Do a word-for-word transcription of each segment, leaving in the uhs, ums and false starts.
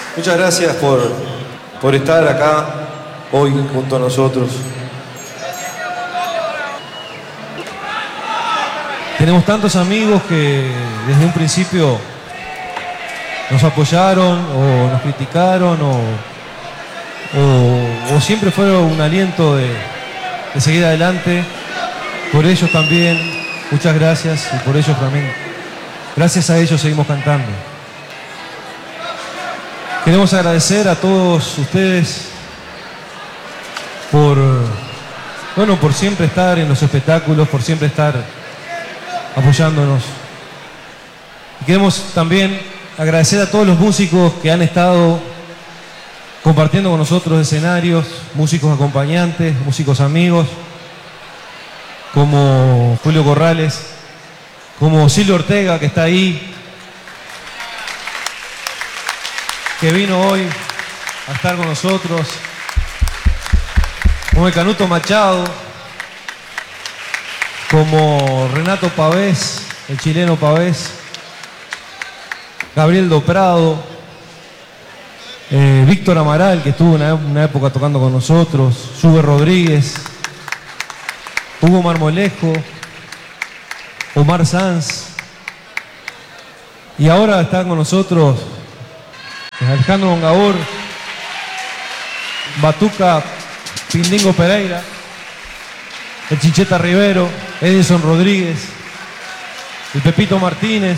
Muchas gracias por, por estar acá hoy junto a nosotros. Tenemos tantos amigos que desde un principio nos apoyaron o nos criticaron o, o, o siempre fueron un aliento de, de seguir adelante. Por ellos también, muchas gracias, y por ellos también, gracias a ellos seguimos cantando. Queremos agradecer a todos ustedes por, bueno, por siempre estar en los espectáculos, por siempre estar apoyándonos. Y queremos también agradecer a todos los músicos que han estado compartiendo con nosotros escenarios, músicos acompañantes, músicos amigos, como Julio Corrales, como Silvio Ortega, que está ahí, que vino hoy a estar con nosotros, como el Canuto Machado, como Renato Pavés, el chileno Pavés, Gabriel Doprado, eh, Víctor Amaral, que estuvo una, una época tocando con nosotros, Schubert Rodríguez, Hugo Marmolejo, Omar Sanz, y ahora están con nosotros Alejandro Bongaur, Batuca Pindingo Pereira, el Chincheta Rivero, Edison Rodríguez, el Pepito Martínez,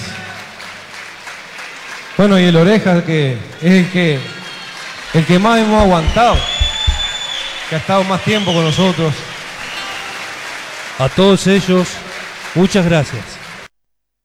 bueno, y el Oreja, que es el que, el que más hemos aguantado, que ha estado más tiempo con nosotros. A todos ellos, muchas gracias.